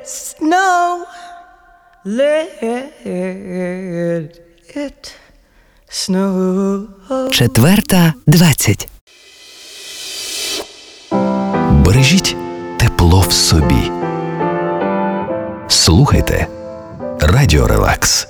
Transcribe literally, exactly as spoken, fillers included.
snow. Let it snow. Четверта двадцять. Бережіть тепло в собі. Слухайте Радіо Релакс.